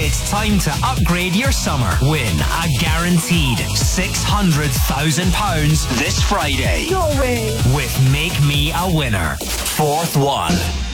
It's time to upgrade your summer. Win a guaranteed £600,000 this Friday. No way. With Make Me a Winner. Fourth one.